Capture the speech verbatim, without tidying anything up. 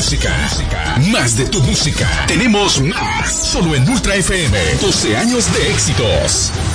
música. Más de tu música. Tenemos más. Solo en Ultra F M. doce años de éxitos.